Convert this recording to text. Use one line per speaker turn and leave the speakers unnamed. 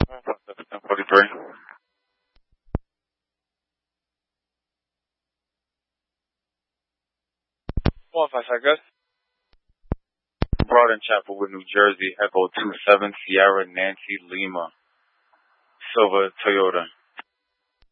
43. One five seconds. Broad and Chapelwood, New Jersey, Echo 27, Sierra Nancy Lima, Silver Toyota.